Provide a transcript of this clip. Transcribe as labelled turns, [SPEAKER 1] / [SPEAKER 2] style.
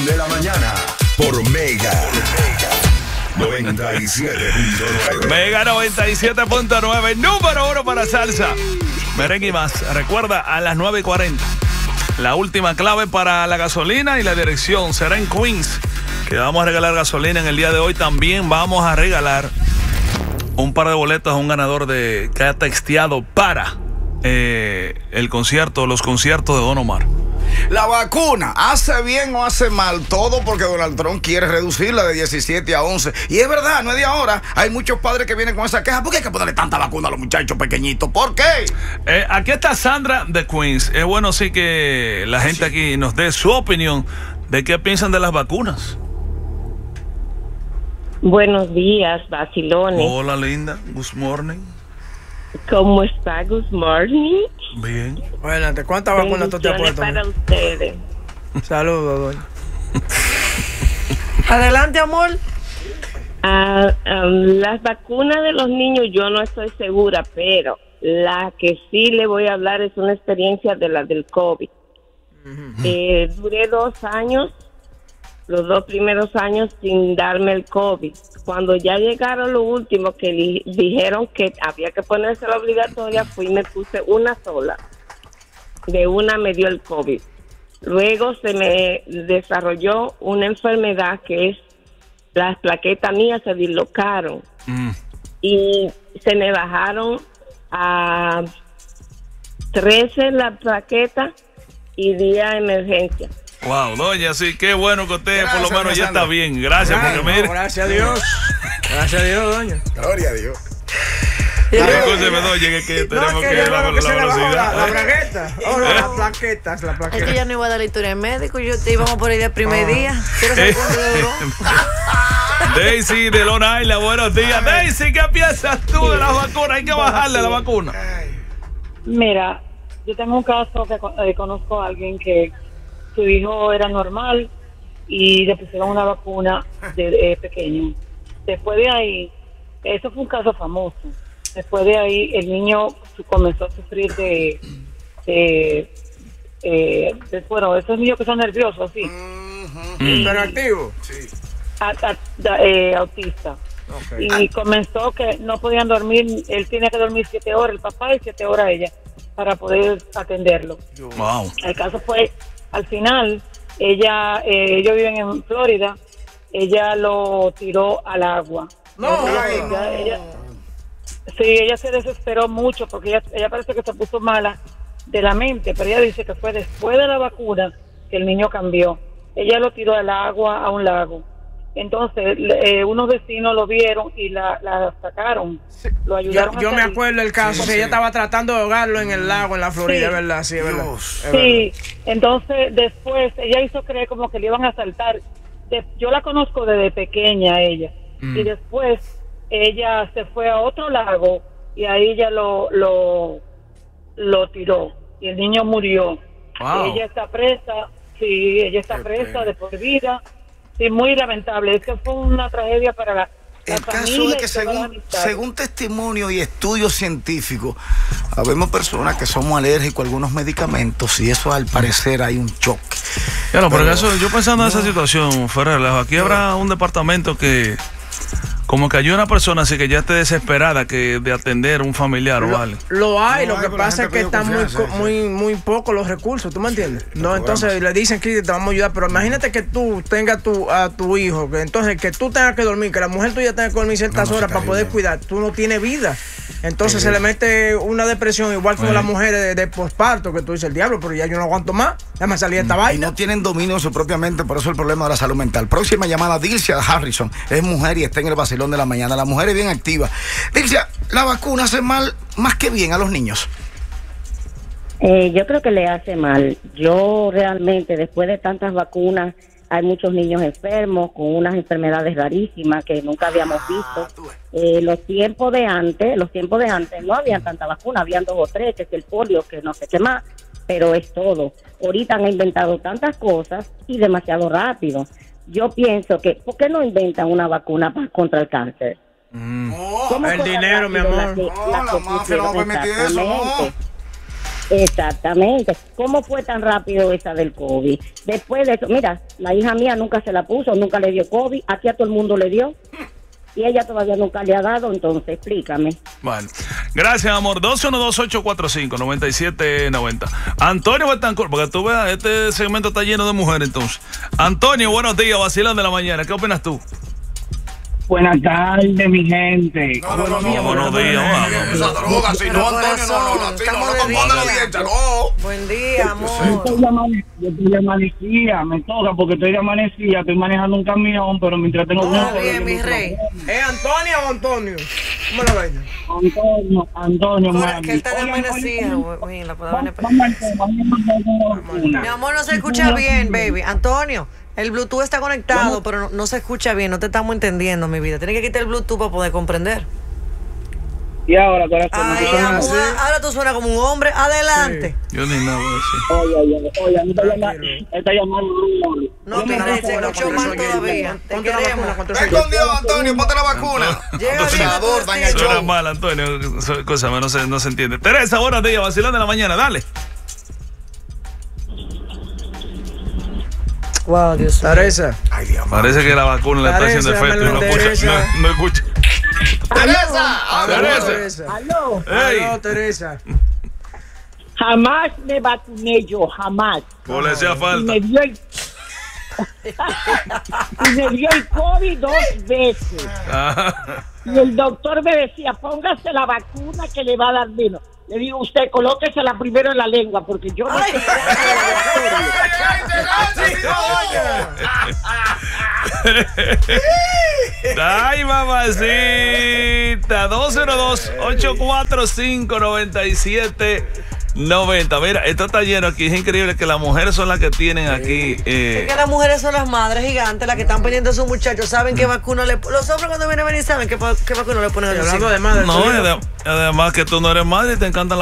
[SPEAKER 1] de la mañana por Mega 97.9.
[SPEAKER 2] Mega 97.9, número 1 para salsa, merengue y más. Recuerda, a las 9:40. La última clave para la gasolina y la dirección será en Queens, que vamos a regalar gasolina en el día de hoy. También vamos a regalar un par de boletos a un ganador que ha texteado para los conciertos de Don Omar.
[SPEAKER 3] La vacuna, ¿hace bien o hace mal? Todo porque Donald Trump quiere reducirla de 17 a 11. Y es verdad, no es de ahora. Hay muchos padres que vienen con esa queja. ¿Por qué hay que ponerle tanta vacuna a los muchachos pequeñitos? ¿Por qué?
[SPEAKER 2] Aquí está Sandra de Queens. Es bueno sí que la gente aquí nos dé su opinión de qué piensan de las vacunas.
[SPEAKER 4] Buenos días, vacilones.
[SPEAKER 2] Hola, linda. Good morning.
[SPEAKER 4] ¿Cómo está? Good morning.
[SPEAKER 2] Bien.
[SPEAKER 5] Adelante, ¿cuántas vacunas tú te has puesto?
[SPEAKER 4] Para ustedes.
[SPEAKER 5] Saludos, doña. Adelante, amor.
[SPEAKER 4] Las vacunas de los niños yo no estoy segura, pero la que sí le voy a hablar es una experiencia de la del COVID. Duré 2 años, los 2 primeros años sin darme el COVID. Cuando ya llegaron los últimos que dijeron que había que ponerse la obligatoria, fui y me puse una sola. De una me dio el COVID. Luego se me desarrolló una enfermedad que es las plaquetas mías se dislocaron y se me bajaron a 13 las plaquetas y día de emergencia.
[SPEAKER 2] Wow, doña, sí, qué bueno que usted
[SPEAKER 3] Gracias,
[SPEAKER 2] por lo menos ya
[SPEAKER 3] Sandra.
[SPEAKER 2] está bien. Gracias, porque mire.
[SPEAKER 5] Gracias a Dios. Gracias a Dios, doña.
[SPEAKER 3] Gloria a Dios.
[SPEAKER 2] Escúcheme, doña, que tenemos que ir a la velocidad.
[SPEAKER 5] La bragueta. Las plaquetas, las
[SPEAKER 6] Es que
[SPEAKER 5] plaquetas.
[SPEAKER 6] yo no iba a dar la historia de médico, yo te íbamos por ahí el primer día. Quiero saber cuánto le duró.
[SPEAKER 2] Daisy de Long Island, buenos días. Daisy, ¿qué piensas tú de las vacunas? Hay que bajarle la vacuna.
[SPEAKER 7] Mira, yo tengo un caso que conozco a alguien que su hijo era normal y le pusieron una vacuna de pequeño. Después de ahí, eso fue un caso famoso. Después de ahí, el niño comenzó a sufrir bueno, esos niños que son nerviosos, así.
[SPEAKER 5] Hiperactivo.
[SPEAKER 3] Sí.
[SPEAKER 7] Autista.
[SPEAKER 5] Okay.
[SPEAKER 7] Y comenzó que no podían dormir, él tenía que dormir 7 horas, el papá, y 7 horas ella, para poder atenderlo.
[SPEAKER 2] Wow.
[SPEAKER 7] El caso fue, al final, ellos viven en Florida, ella lo tiró al agua. Ella se desesperó mucho porque ella parece que se puso mala de la mente, pero ella dice que fue después de la vacuna que el niño cambió. Ella lo tiró al agua, a un lago. Entonces, unos vecinos lo vieron y la sacaron.
[SPEAKER 5] Sí.
[SPEAKER 7] Lo ayudaron
[SPEAKER 5] Yo
[SPEAKER 7] a
[SPEAKER 5] me
[SPEAKER 7] salir.
[SPEAKER 5] acuerdo del caso,
[SPEAKER 3] Sí,
[SPEAKER 5] que
[SPEAKER 3] sí.
[SPEAKER 5] ella estaba tratando de ahogarlo en el lago, en la Florida,
[SPEAKER 7] Sí.
[SPEAKER 5] ¿verdad? Sí, es verdad.
[SPEAKER 3] Dios.
[SPEAKER 5] Es
[SPEAKER 7] Sí, entonces después ella hizo creer como que le iban a asaltar. Yo la conozco desde pequeña ella. Y después ella se fue a otro lago y ahí ella lo tiró y el niño murió.
[SPEAKER 2] Wow.
[SPEAKER 7] Ella está presa, sí, ella está presa de por vida. Sí, muy lamentable. Es que fue una tragedia para la
[SPEAKER 3] El caso
[SPEAKER 7] familia
[SPEAKER 3] es que
[SPEAKER 7] y todas las
[SPEAKER 3] según
[SPEAKER 7] amistades.
[SPEAKER 3] testimonio y estudios científicos, habemos personas que somos alérgicos a algunos medicamentos y eso al parecer hay un choque.
[SPEAKER 2] Claro, pero
[SPEAKER 3] Pero-
[SPEAKER 2] eso, yo pensando en esa situación, Ferrer, aquí habrá un departamento que, como que hay una persona así que ya esté desesperada que de atender a un familiar o algo.
[SPEAKER 5] Lo hay,
[SPEAKER 3] No
[SPEAKER 5] lo
[SPEAKER 3] hay,
[SPEAKER 5] que
[SPEAKER 3] pero la
[SPEAKER 5] pasa es
[SPEAKER 3] gente
[SPEAKER 5] que
[SPEAKER 3] pide
[SPEAKER 5] están
[SPEAKER 3] confianza,
[SPEAKER 5] muy pocos los recursos, ¿tú me entiendes? No, entonces le dicen que te vamos a ayudar, pero imagínate que tú tengas a tu hijo, que entonces que tú tengas que dormir, que la mujer tuya tenga que dormir ciertas horas para poder cuidar, tú no tienes vida. Entonces se le mete una depresión, igual como las mujeres de posparto, que tú dices, el diablo, pero ya yo no aguanto más, déjame salir de esta
[SPEAKER 3] Y
[SPEAKER 5] vaina.
[SPEAKER 3] no tienen dominio de su propia mente, por eso el problema de la salud mental. Próxima llamada, Dilcia Harrison. Es mujer y está en el vacilón de la mañana. La mujer es bien activa. Dilcia, ¿la vacuna hace mal más que bien a los niños?
[SPEAKER 4] Yo creo que le hace mal. Yo realmente, después de tantas vacunas, hay muchos niños enfermos con unas enfermedades rarísimas que nunca habíamos visto. Los tiempos de antes no habían tanta vacuna, habían 2 o 3, que es el polio, que no sé qué más, pero es todo. Ahorita han inventado tantas cosas y demasiado rápido. Yo pienso que, ¿por qué no inventan una vacuna contra el cáncer? ¿Cómo
[SPEAKER 5] El
[SPEAKER 4] fue tan
[SPEAKER 5] dinero, mi
[SPEAKER 4] rápido
[SPEAKER 5] amor.
[SPEAKER 4] la
[SPEAKER 3] No, la mafia no va a permitir eso, no.
[SPEAKER 4] Exactamente. Exactamente. ¿Cómo fue tan rápido esa del COVID? Después de eso, mira, la hija mía nunca se la puso, nunca le dio COVID, aquí a todo el mundo le dio. Y ella todavía nunca le ha dado, entonces explícame.
[SPEAKER 2] Bueno, gracias, amor. 212-845-9790. Antonio Betancourt, porque tú veas, este segmento está lleno de mujeres, entonces. Antonio, buenos días, vacilón de la mañana. ¿Qué opinas tú?
[SPEAKER 8] Buenas tardes, mi gente.
[SPEAKER 2] Buenos días.
[SPEAKER 3] Esa droga, si no, Antonio, no compone la dieta, no.
[SPEAKER 6] Buen día, amor.
[SPEAKER 8] Yo estoy de amanecida, me toca porque estoy de amanecida, estoy manejando un camión, pero mientras tengo
[SPEAKER 6] Todo bien, mi rey.
[SPEAKER 5] ¿Es Antonio o Antonio? ¿Cómo lo ves?
[SPEAKER 8] Antonio,
[SPEAKER 6] Ahora que él está de amanecida, güey, la puedo ver. Mi amor, no se escucha bien, baby. Antonio, el Bluetooth está conectado, pero no se escucha bien, no te estamos entendiendo, mi vida. Tienes que quitar el Bluetooth para poder comprender.
[SPEAKER 8] Y ahora, corazón.
[SPEAKER 6] Ay, amor, ahora tú suenas como un hombre. Adelante.
[SPEAKER 2] Yo ni nada voy a decir.
[SPEAKER 8] Oye, esta llamada.
[SPEAKER 6] No, mi rey, se escuchó mal todavía. Te queremos.
[SPEAKER 3] Ven con Dios, Antonio, ponte la vacuna.
[SPEAKER 6] Patrocinador,
[SPEAKER 3] daña el
[SPEAKER 2] Suena
[SPEAKER 3] show.
[SPEAKER 2] mal, Antonio. Cosa, no se entiende. Teresa, buenos días, vacilón de la mañana, dale.
[SPEAKER 6] Wow, Dios mío.
[SPEAKER 5] Teresa.
[SPEAKER 3] Ay, Dios mío.
[SPEAKER 2] Parece que la vacuna le está
[SPEAKER 5] Teresa,
[SPEAKER 2] haciendo efecto y no escucha. No escucha.
[SPEAKER 3] Teresa.
[SPEAKER 2] Teresa.
[SPEAKER 7] Aló,
[SPEAKER 2] Ey,
[SPEAKER 5] Aló, Teresa.
[SPEAKER 7] jamás me vacuné yo, jamás.
[SPEAKER 2] pues le hacía
[SPEAKER 7] Y
[SPEAKER 2] falta.
[SPEAKER 7] me dio el... y me dio el COVID 2 veces.
[SPEAKER 2] Ajá.
[SPEAKER 7] Y el doctor me decía, póngase la vacuna que le va a dar vino. Le digo, usted colóquesela primero en la lengua, porque yo no sé qué
[SPEAKER 2] Ay, mamacita. 202-845-9790. Mira, esto está lleno aquí. Es increíble que las mujeres son las que tienen aquí.
[SPEAKER 6] Es que las mujeres son las madres gigantes, las que están pendientes de sus muchachos, saben qué vacuna le ponen. Los hombres cuando vienen a venir saben qué vacuna le ponen a los
[SPEAKER 5] Hablando
[SPEAKER 6] hijos.
[SPEAKER 5] de madre.
[SPEAKER 2] No, y además que tú no eres madre y te encantan las